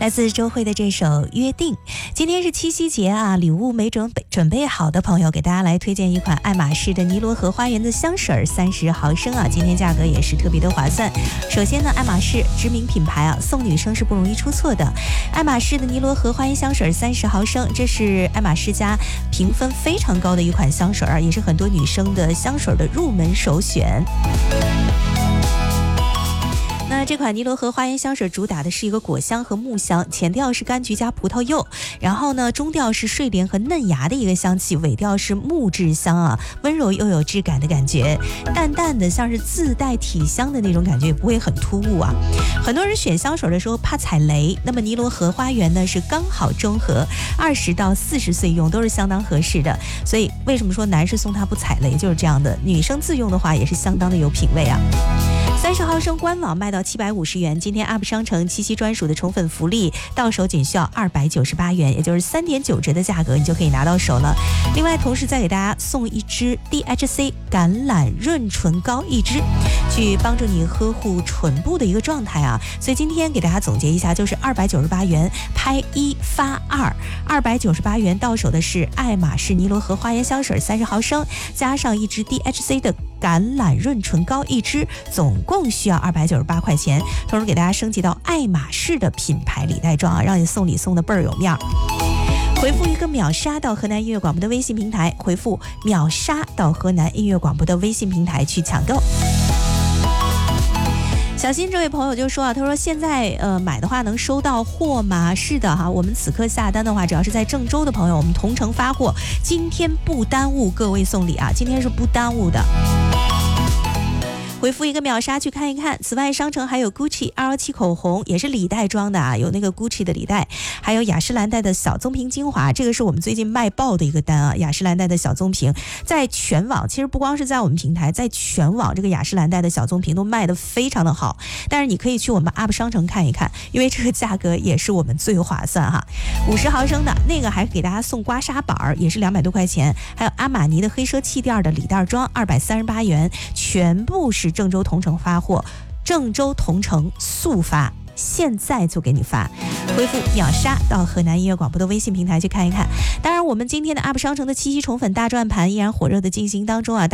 来自周蕙的这首《约定》。今天是七夕节啊，礼物没准备好的朋友，给大家来推荐一款爱马仕的尼罗河花园的香水，30毫升啊，今天价格也是特别的划算。首先呢，爱马仕知名品牌啊，送女生是不容易出错的。爱马仕的尼罗河花园香水30毫升，这是爱马仕家评分非常高的一款香水，也是很多女生的香水的入门首选。那这款尼罗河花园香水主打的是一个果香和木香，前调是柑橘加葡萄柚，然后呢中调是睡莲和嫩芽的一个香气，尾调是木质香啊，温柔又有质感的感觉，淡淡的像是自带体香的那种感觉，也不会很突兀啊。很多人选香水的时候怕踩雷，那么尼罗河花园呢是刚好中和，20到40岁用都是相当合适的。所以为什么说男士送它不踩雷，就是这样的，女生自用的话也是相当的有品味啊。30毫升官网卖到750元，今天 UP 商城七夕专属的宠粉福利，到手仅需要298元，也就是3.9折的价格，你就可以拿到手了。另外，同时再给大家送一支 DHC 橄榄润唇膏一支，去帮助你呵护唇部的一个状态啊。所以今天给大家总结一下，就是298元拍1发2，298元到手的是爱马仕尼罗河花园香水30毫升，加上一支 DHC 的橄榄润唇膏一支，总共需要298块钱。同时给大家升级到爱马仕的品牌礼袋装啊，让你送礼送的倍儿有面儿。回复一个秒杀到河南音乐广播的微信平台，回复秒杀到河南音乐广播的微信平台去抢购。小新这位朋友就说啊，他说现在买的话能收到货吗？是的哈，我们此刻下单的话，只要是在郑州的朋友，我们同城发货，今天不耽误各位送礼啊，今天是不耽误的。回复一个秒杀去看一看。此外，商城还有 Gucci 217口红，也是礼袋装的啊，有那个 Gucci 的礼袋，还有雅诗兰黛的小棕瓶精华，这个是我们最近卖爆的一个单啊。雅诗兰黛的小棕瓶在全网，其实不光是在我们平台，在全网这个雅诗兰黛的小棕瓶都卖得非常的好。但是你可以去我们 UP 商城看一看，因为这个价格也是我们最划算哈。50毫升的那个还给大家送刮痧板，也是200多块钱，还有阿玛尼的黑奢气垫的礼袋装238元，全部是郑州同城发货，郑州同城速发，现在就给你发。回复秒杀到河南音乐广播的微信平台去看一看。当然我们今天的 UP 商城的七夕宠粉大转盘依然火热的进行当中啊。